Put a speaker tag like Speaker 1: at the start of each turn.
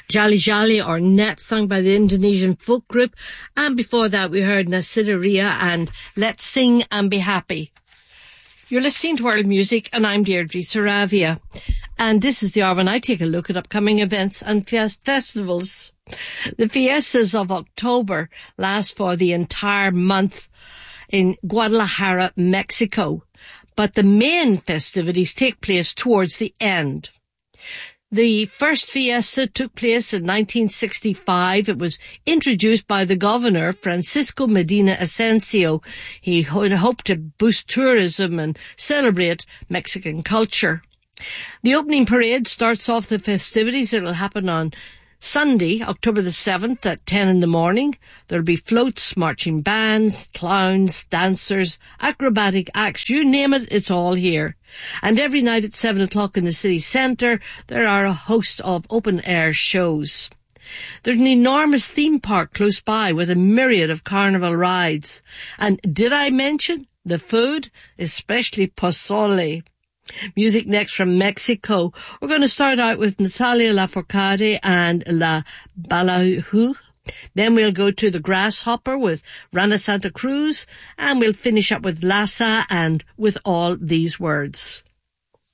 Speaker 1: Jolly Jolly or Net, sung by the Indonesian folk group. And before that we heard Nasidaria and Let's Sing and Be Happy. You're listening to World Music and I'm Deirdre Saravia. And this is the hour when I take a look at upcoming events and festivals. The fiestas of October last for the entire month in Guadalajara, Mexico. But the main festivities take place towards the end. The first fiesta took place in 1965. It was introduced by the governor, Francisco Medina Asensio. He hoped to boost tourism and celebrate Mexican culture. The opening parade starts off the festivities. It'll happen on Sunday, October the 7th at 10 in the morning. There'll be floats, marching bands, clowns, dancers, acrobatic acts, you name it, it's all here. And every night at 7 o'clock in the city centre, there are a host of open-air shows. There's an enormous theme park close by with a myriad of carnival rides. And did I mention the food? Especially pozole. Music next from Mexico. We're going to start out with Natalia Lafourcade and La Balaju. Then we'll go to the Grasshopper with Rana Santa Cruz. And we'll finish up with Lhasa and With All These Words.